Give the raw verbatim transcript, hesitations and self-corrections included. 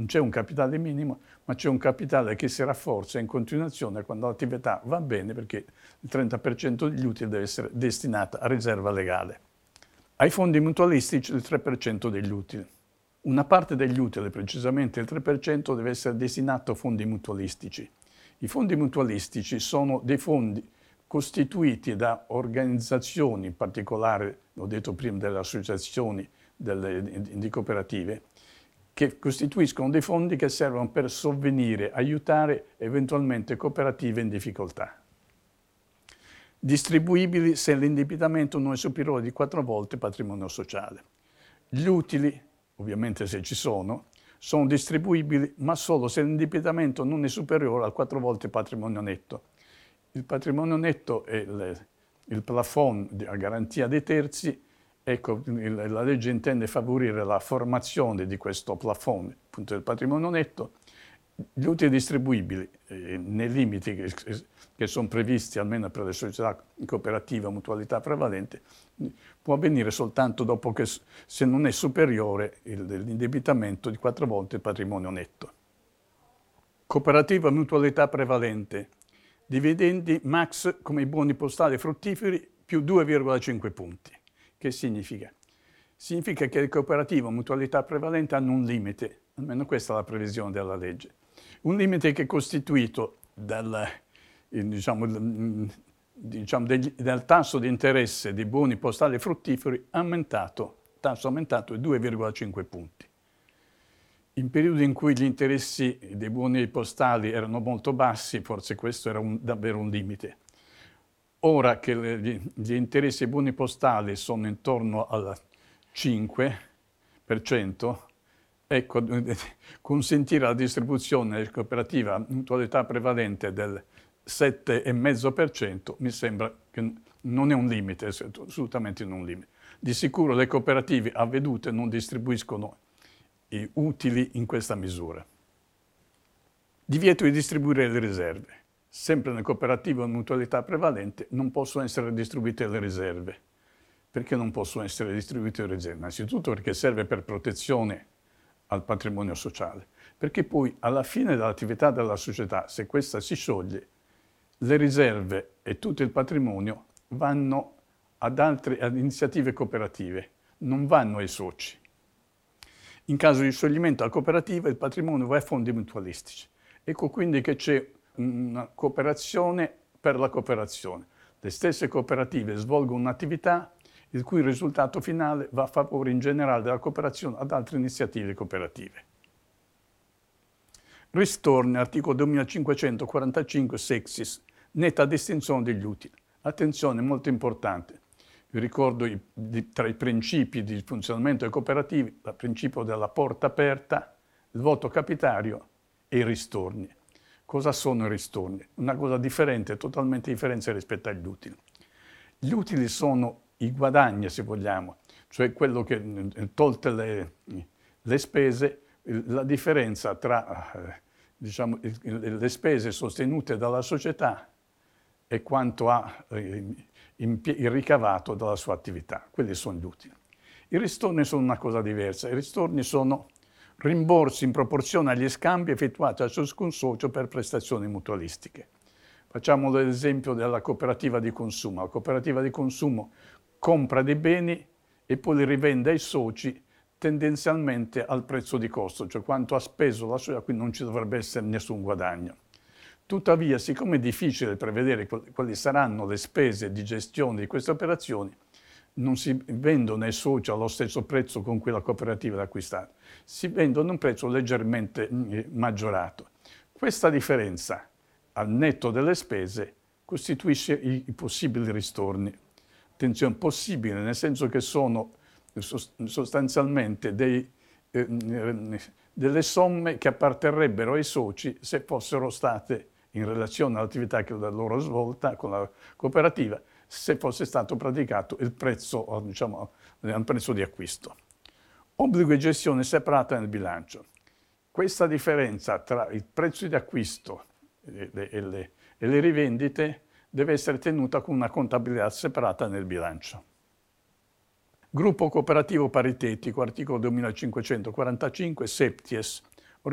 non c'è un capitale minimo, ma c'è un capitale che si rafforza in continuazione quando l'attività va bene, perché il trenta per cento degli utili deve essere destinato a riserva legale. Ai fondi mutualistici il tre per cento degli utili. Una parte degli utili, precisamente il tre per cento, deve essere destinato a fondi mutualistici. I fondi mutualistici sono dei fondi costituiti da organizzazioni, in particolare, l'ho detto prima, delle associazioni, delle, di cooperative, che costituiscono dei fondi che servono per sovvenire, aiutare eventualmente cooperative in difficoltà. Distribuibili se l'indebitamento non è superiore di quattro volte il patrimonio sociale. Gli utili, ovviamente se ci sono, sono distribuibili, ma solo se l'indebitamento non è superiore a quattro volte il patrimonio netto. Il patrimonio netto è il, il plafond a garanzia dei terzi. Ecco, il, la legge intende favorire la formazione di questo plafond, appunto del patrimonio netto. Gli utili distribuibili, eh, nei limiti che, che sono previsti almeno per le società cooperative a mutualità prevalente, può avvenire soltanto dopo che, se non è superiore l'indebitamento di quattro volte il patrimonio netto. Cooperativa a mutualità prevalente. Dividendi max come i buoni postali fruttiferi più due virgola cinque punti. Che significa? Significa che le cooperative a mutualità prevalente hanno un limite, almeno questa è la previsione della legge. Un limite che è costituito dal, diciamo, diciamo, degli, dal tasso di interesse dei buoni postali fruttiferi aumentato, tasso aumentato di due virgola cinque punti. In periodi in cui gli interessi dei buoni postali erano molto bassi, forse questo era un, davvero un limite. Ora che le, gli, gli interessi dei buoni postali sono intorno al cinque per cento, ecco, consentire la distribuzione della cooperativa a mutualità prevalente del sette virgola cinque per cento mi sembra che non è un limite, assolutamente non un limite. Di sicuro le cooperative avvedute non distribuiscono i utili in questa misura. Divieto di distribuire le riserve. Sempre nelle cooperative a mutualità prevalente non possono essere distribuite le riserve. Perché non possono essere distribuite le riserve? Innanzitutto perché serve per protezione al patrimonio sociale, perché poi alla fine dell'attività della società, se questa si scioglie, le riserve e tutto il patrimonio vanno ad altre ad iniziative cooperative, non vanno ai soci. In caso di scioglimento della cooperativa, il patrimonio va ai fondi mutualistici. Ecco quindi che c'è una cooperazione per la cooperazione. Le stesse cooperative svolgono un'attività il cui risultato finale va a favore in generale della cooperazione ad altre iniziative cooperative. Ristorni, articolo duemilacinquecentoquarantacinque sexis, netta distinzione degli utili. Attenzione, molto importante. Vi ricordo i, di, tra i principi di funzionamento delle cooperative, il principio della porta aperta, il voto capitario e i ristorni. Cosa sono i ristorni? Una cosa differente, totalmente differente rispetto agli utili. Gli utili sono i guadagni, se vogliamo, cioè quello che, tolte le, le spese, la differenza tra diciamo, le spese sostenute dalla società e quanto ha il ricavato dalla sua attività. Quelli sono gli utili. I ristorni sono una cosa diversa. I ristorni sono rimborsi in proporzione agli scambi effettuati a ciascun socio per prestazioni mutualistiche. Facciamo l'esempio della cooperativa di consumo. La cooperativa di consumo compra dei beni e poi li rivende ai soci tendenzialmente al prezzo di costo, cioè quanto ha speso la società, quindi non ci dovrebbe essere nessun guadagno. Tuttavia, siccome è difficile prevedere quali saranno le spese di gestione di queste operazioni, non si vendono ai soci allo stesso prezzo con cui la cooperativa l'ha acquistata, si vendono a un prezzo leggermente maggiorato. Questa differenza al netto delle spese costituisce i, i possibili ristorni. Attenzione, possibile, nel senso che sono sostanzialmente dei, eh, delle somme che apparterrebbero ai soci se fossero state in relazione all'attività che da loro svolta con la cooperativa, se fosse stato praticato il prezzo, diciamo, il prezzo di acquisto. Obbligo di gestione separata nel bilancio. Questa differenza tra il prezzo di acquisto e le, e le, e le rivendite deve essere tenuta con una contabilità separata nel bilancio. Gruppo cooperativo paritetico, articolo duemilacinquecentoquarantacinque, septies.